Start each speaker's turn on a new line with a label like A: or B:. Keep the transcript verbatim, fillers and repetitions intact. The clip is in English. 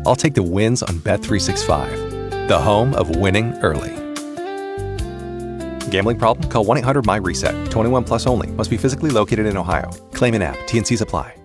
A: I'll take the wins on Bet three sixty-five, the home of winning early. Gambling problem? Call one eight hundred M Y RESET. twenty-one plus only. Must be physically located in Ohio. Claim in app. T N Cs apply.